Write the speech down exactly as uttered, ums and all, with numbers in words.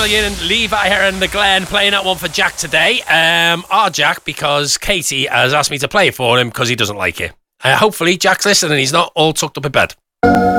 Stallion and Levi here in the Glen playing that one for Jack today. Um, our Jack, because Katie has asked me to play it for him because he doesn't like it. Uh, hopefully Jack's listening and he's not all tucked up in bed.